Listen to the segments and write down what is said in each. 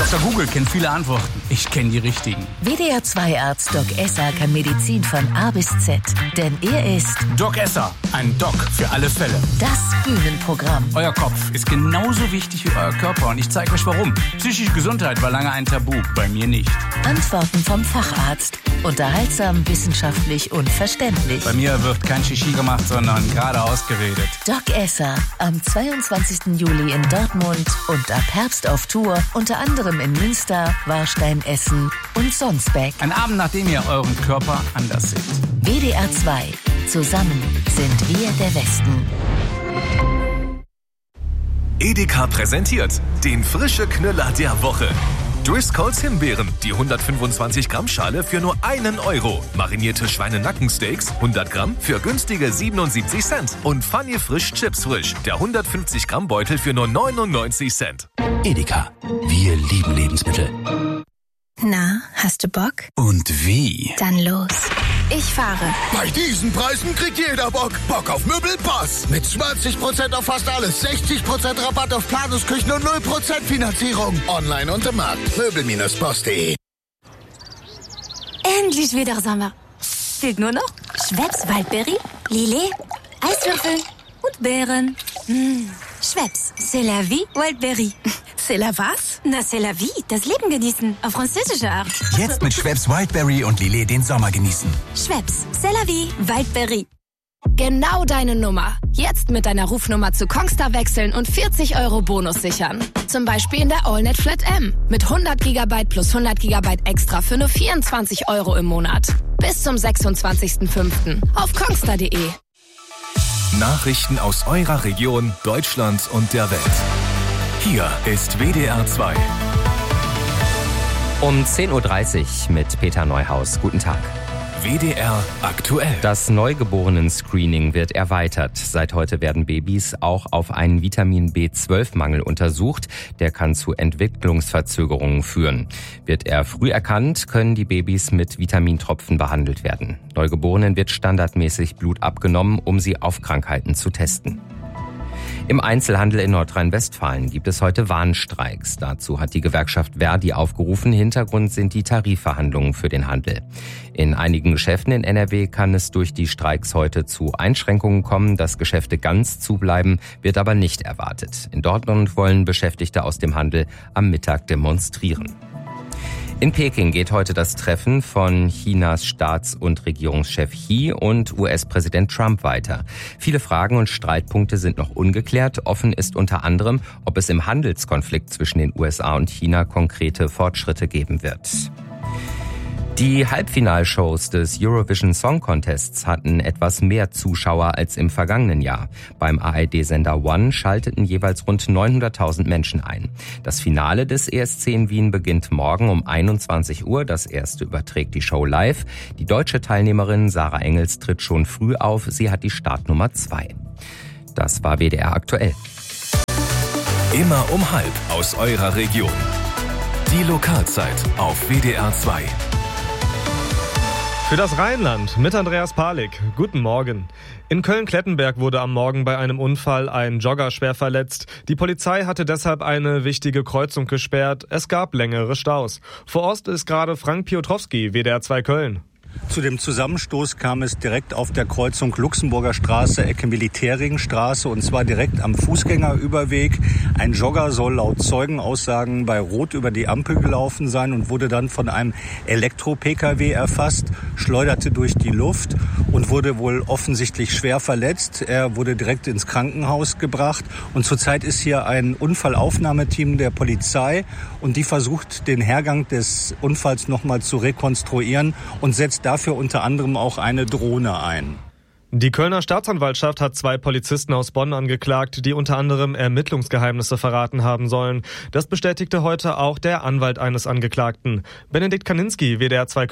Dr. Google kennt viele Antworten. Ich kenne die richtigen. WDR 2 Arzt Doc Esser kann Medizin von A bis Z. Denn er ist Doc Esser, ein Doc für alle Fälle. Das Bühnenprogramm. Euer Kopf ist genauso wichtig wie euer Körper und ich zeige euch warum. Psychische Gesundheit war lange ein Tabu, bei mir nicht. Antworten vom Facharzt. Unterhaltsam, wissenschaftlich und verständlich. Bei mir wird kein Shishi gemacht, sondern geradeaus geredet. Doc Esser am 22. Juli in Dortmund und ab Herbst auf Tour, unter anderem in Münster, Warstein, Essen und Sonsbeck. Ein Abend, nachdem ihr euren Körper anders seht. WDR 2. Zusammen sind wir der Westen. Edeka präsentiert den frische Knüller der Woche. Driscolls Himbeeren, die 125 Gramm Schale für nur €1. Marinierte Schweinenackensteaks, 100 Gramm für günstige 77 Cent. Und Funny Frisch Chips Frisch, der 150 Gramm Beutel für nur 99 Cent. Edeka, wir lieben Lebensmittel. Na, hast du Bock? Und wie? Dann los. Ich fahre. Bei diesen Preisen kriegt jeder Bock. Bock auf Möbelpass. Mit 20% auf fast alles, 60% Rabatt auf Planusküchen und 0% Finanzierung. Online und im Markt. Möbel-Boss.de. Endlich wieder Sommer. Fehlt nur noch Schweppes Waldberry, Lillet, Eiswürfel und Beeren. Schweppes, c'est la vie, Waldberry. C'est la was? Na, c'est la vie, das Leben genießen, auf französische Art. Jetzt mit Schweppes Wildberry und Lillet den Sommer genießen. Schweppes, c'est la vie, Waldberry. Genau deine Nummer. Jetzt mit deiner Rufnummer zu Kongstar wechseln und 40 € Bonus sichern. Zum Beispiel in der AllNet Flat M. Mit 100 GB plus 100 GB extra für nur 24 € im Monat. Bis zum 26.05. auf kongstar.de. Nachrichten aus eurer Region, Deutschland und der Welt. Hier ist WDR 2. Um 10.30 Uhr mit Peter Neuhaus. Guten Tag. WDR aktuell. Das Neugeborenen-Screening wird erweitert. Seit heute werden Babys auch auf einen Vitamin B12-Mangel untersucht. Der kann zu Entwicklungsverzögerungen führen. Wird er früh erkannt, können die Babys mit Vitamintropfen behandelt werden. Neugeborenen wird standardmäßig Blut abgenommen, um sie auf Krankheiten zu testen. Im Einzelhandel in Nordrhein-Westfalen gibt es heute Warnstreiks. Dazu hat die Gewerkschaft Verdi aufgerufen. Hintergrund sind die Tarifverhandlungen für den Handel. In einigen Geschäften in NRW kann es durch die Streiks heute zu Einschränkungen kommen. Dass Geschäfte ganz zubleiben, wird aber nicht erwartet. In Dortmund wollen Beschäftigte aus dem Handel am Mittag demonstrieren. In Peking geht heute das Treffen von Chinas Staats- und Regierungschef Xi und US-Präsident Trump weiter. Viele Fragen und Streitpunkte sind noch ungeklärt. Offen ist unter anderem, ob es im Handelskonflikt zwischen den USA und China konkrete Fortschritte geben wird. Die Halbfinalshows des Eurovision Song Contests hatten etwas mehr Zuschauer als im vergangenen Jahr. Beim ARD-Sender One schalteten jeweils rund 900.000 Menschen ein. Das Finale des ESC in Wien beginnt morgen um 21 Uhr. Das erste überträgt die Show live. Die deutsche Teilnehmerin Sarah Engels tritt schon früh auf. Sie hat die Startnummer 2. Das war WDR aktuell. Immer um 12:30 aus eurer Region. Die Lokalzeit auf WDR 2. Für das Rheinland mit Andreas Palik. Guten Morgen. In Köln-Klettenberg wurde am Morgen bei einem Unfall ein Jogger schwer verletzt. Die Polizei hatte deshalb eine wichtige Kreuzung gesperrt. Es gab längere Staus. Vor Ort ist gerade Frank Piotrowski, WDR 2 Köln. Zu dem Zusammenstoß kam es direkt auf der Kreuzung Luxemburger Straße, Ecke Militärringstraße, und zwar direkt am Fußgängerüberweg. Ein Jogger soll laut Zeugenaussagen bei Rot über die Ampel gelaufen sein und wurde dann von einem Elektro-Pkw erfasst, schleuderte durch die Luft und wurde wohl offensichtlich schwer verletzt. Er wurde direkt ins Krankenhaus gebracht und zurzeit ist hier ein Unfallaufnahmeteam der Polizei und die versucht, den Hergang des Unfalls nochmal zu rekonstruieren und setzt dafür unter anderem auch eine Drohne ein. Die Kölner Staatsanwaltschaft hat 2 Polizisten aus Bonn angeklagt, die unter anderem Ermittlungsgeheimnisse verraten haben sollen. Das bestätigte heute auch der Anwalt eines Angeklagten. Benedikt Kaninski, WDR 2 Köln.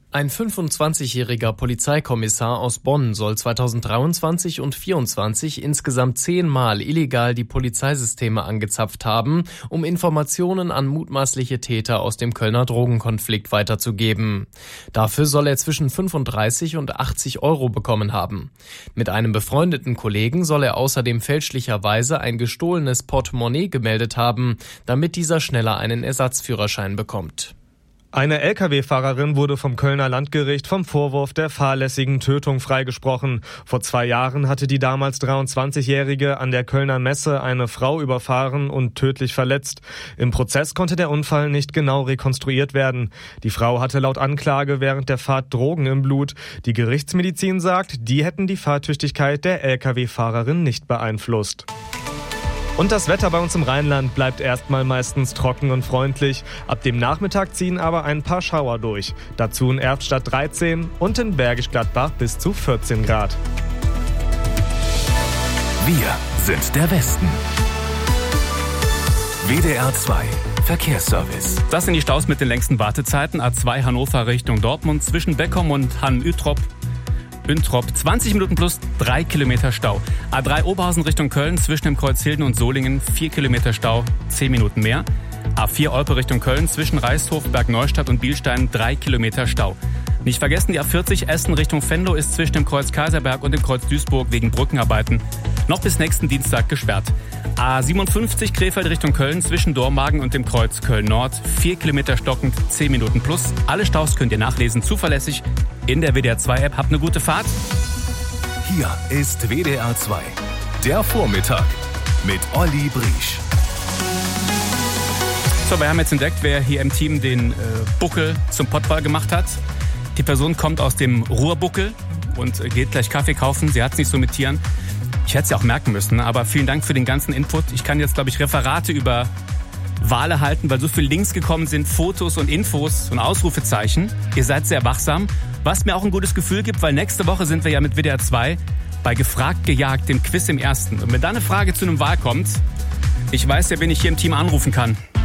Ein 25-jähriger Polizeikommissar aus Bonn soll 2023 und 2024 insgesamt 10-mal illegal die Polizeisysteme angezapft haben, um Informationen an mutmaßliche Täter aus dem Kölner Drogenkonflikt weiterzugeben. Dafür soll er zwischen 35 und 80 Euro bekommen haben. Mit einem befreundeten Kollegen soll er außerdem fälschlicherweise ein gestohlenes Portemonnaie gemeldet haben, damit dieser schneller einen Ersatzführerschein bekommt. Eine Lkw-Fahrerin wurde vom Kölner Landgericht vom Vorwurf der fahrlässigen Tötung freigesprochen. Vor 2 Jahren hatte die damals 23-Jährige an der Kölner Messe eine Frau überfahren und tödlich verletzt. Im Prozess konnte der Unfall nicht genau rekonstruiert werden. Die Frau hatte laut Anklage während der Fahrt Drogen im Blut. Die Gerichtsmedizin sagt, die hätten die Fahrtüchtigkeit der Lkw-Fahrerin nicht beeinflusst. Und das Wetter bei uns im Rheinland bleibt erstmal meistens trocken und freundlich. Ab dem Nachmittag ziehen aber ein paar Schauer durch. Dazu in Erftstadt 13 und in Bergisch Gladbach bis zu 14 Grad. Wir sind der Westen. WDR 2 Verkehrsservice. Das sind die Staus mit den längsten Wartezeiten. A2 Hannover Richtung Dortmund zwischen Beckum und Hamm-Üntrop 20 Minuten plus 3 Kilometer Stau. A3 Oberhausen Richtung Köln zwischen dem Kreuz Hilden und Solingen 4 Kilometer Stau, 10 Minuten mehr. A4 Olpe Richtung Köln zwischen Reishof, Bergneustadt und Bielstein 3 Kilometer Stau. Nicht vergessen, die A40 Essen Richtung Venlo ist zwischen dem Kreuz Kaiserberg und dem Kreuz Duisburg wegen Brückenarbeiten noch bis nächsten Dienstag gesperrt. A57 Krefeld Richtung Köln zwischen Dormagen und dem Kreuz Köln-Nord 4 Kilometer stockend, 10 Minuten plus. Alle Staus könnt ihr nachlesen, zuverlässig in der WDR 2 App. Habt eine gute Fahrt. Hier ist WDR 2, der Vormittag mit Olli Briesch. So, wir haben jetzt entdeckt, wer hier im Team den Buckel zum Pottball gemacht hat. Die Person kommt aus dem Ruhrbuckel und geht gleich Kaffee kaufen. Sie hat es nicht so mit Tieren. Ich hätte es ja auch merken müssen, aber vielen Dank für den ganzen Input. Ich kann jetzt, glaube ich, Referate über Wale halten, weil so viele Links gekommen sind, Fotos und Infos und Ausrufezeichen. Ihr seid sehr wachsam, was mir auch ein gutes Gefühl gibt, weil nächste Woche sind wir ja mit WDR 2 bei Gefragt gejagt, dem Quiz im Ersten. Und wenn da eine Frage zu einem Wal kommt, ich weiß ja, wen ich hier im Team anrufen kann.